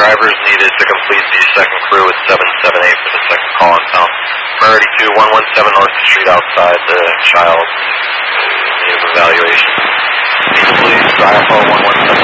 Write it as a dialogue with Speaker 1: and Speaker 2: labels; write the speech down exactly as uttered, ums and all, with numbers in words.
Speaker 1: drivers needed to complete the second crew with seven seven eight for the second call on town. Priority two, one one seven North Street outside the child. Need evaluation. Please, I F O one one seven.